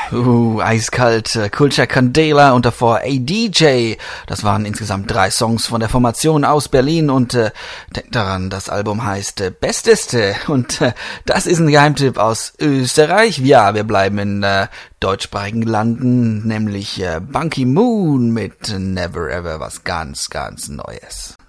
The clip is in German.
Eiskalt, Culture Candela und davor ADJ. Das waren insgesamt 3 Songs von der Formation aus Berlin und denkt daran, das Album heißt Besteste und das ist ein Geheimtipp aus Österreich. Ja, wir bleiben in deutschsprachigen Landen, nämlich Bunky Moon mit Never Ever, was ganz, ganz Neues.